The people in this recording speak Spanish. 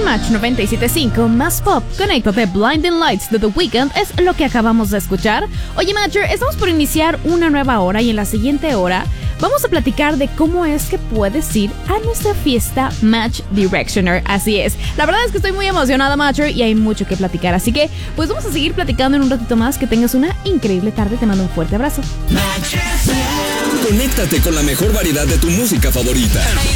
Match 97.5 más pop con éxito de Blinding Lights de The Weeknd es lo que acabamos de escuchar. Oye, Matcher, estamos por iniciar una nueva hora y en la siguiente hora vamos a platicar de cómo es que puedes ir a nuestra fiesta Match Directioner. Así es, la verdad es que estoy muy emocionada, Matcher, y hay mucho que platicar, así que pues vamos a seguir platicando en un ratito más. Que tengas una increíble tarde, te mando un fuerte abrazo. Conéctate con la mejor variedad de tu música favorita.